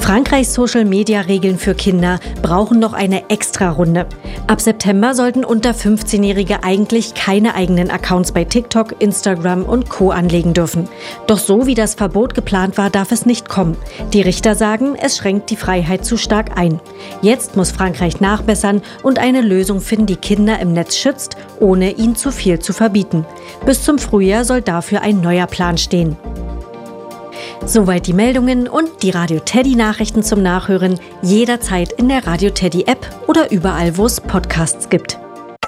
Frankreichs Social-Media-Regeln für Kinder brauchen noch eine Extra-Runde. Ab September sollten unter 15-Jährige eigentlich keine eigenen Accounts bei TikTok, Instagram und Co. anlegen dürfen. Doch so wie das Verbot geplant war, darf es nicht kommen. Die Richter sagen, es schränkt die Freiheit zu stark ein. Jetzt muss Frankreich nachbessern und eine Lösung finden, die Kinder im Netz schützt, ohne ihnen zu viel zu verbieten. Bis zum Frühjahr soll dafür ein neuer Plan stehen. Soweit die Meldungen und die Radio Teddy Nachrichten zum Nachhören jederzeit in der Radio Teddy App oder überall, wo es Podcasts gibt.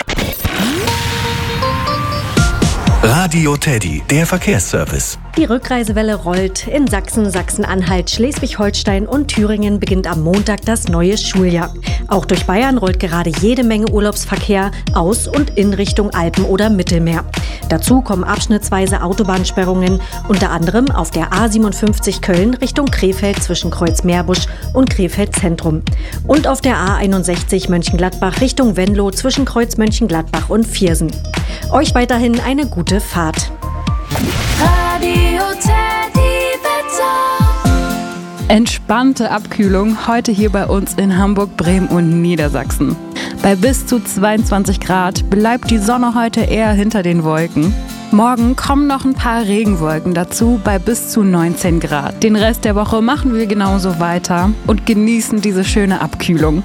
Radio Teddy, der Verkehrsservice. Die Rückreisewelle rollt. In Sachsen, Sachsen-Anhalt, Schleswig-Holstein und Thüringen beginnt am Montag das neue Schuljahr. Auch durch Bayern rollt gerade jede Menge Urlaubsverkehr aus und in Richtung Alpen oder Mittelmeer. Dazu kommen abschnittsweise Autobahnsperrungen, unter anderem auf der A57 Köln Richtung Krefeld zwischen Kreuz-Meerbusch und Krefeld Zentrum. Und auf der A61 Mönchengladbach Richtung Venlo zwischen Kreuz-Mönchengladbach und Viersen. Euch weiterhin eine gute Fahrt. Radio Teddy Wetter. Entspannte Abkühlung heute hier bei uns in Hamburg, Bremen und Niedersachsen. Bei bis zu 22 Grad bleibt die Sonne heute eher hinter den Wolken. Morgen kommen noch ein paar Regenwolken dazu bei bis zu 19 Grad. Den Rest der Woche machen wir genauso weiter und genießen diese schöne Abkühlung.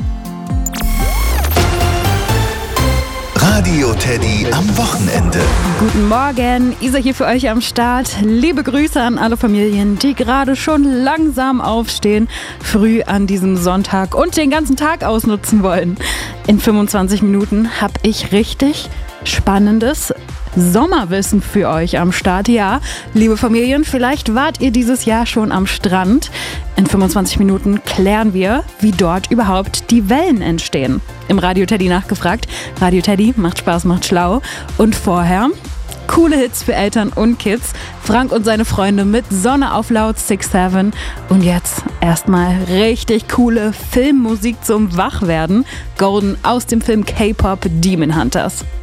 Radio Teddy am Wochenende. Guten Morgen, Isa hier für euch am Start. Liebe Grüße an alle Familien, die gerade schon langsam aufstehen, früh an diesem Sonntag und den ganzen Tag ausnutzen wollen. In 25 Minuten habe ich richtig spannendes Sommerwissen für euch am Start. Ja, liebe Familien, vielleicht wart ihr dieses Jahr schon am Strand. In 25 Minuten klären wir, wie dort überhaupt die Wellen entstehen. Im Radio Teddy nachgefragt. Radio Teddy macht Spaß, macht schlau. Und vorher coole Hits für Eltern und Kids. Frank und seine Freunde mit Sonne auf laut 6-7. Und jetzt erstmal richtig coole Filmmusik zum Wachwerden. Golden aus dem Film K-Pop Demon Hunters.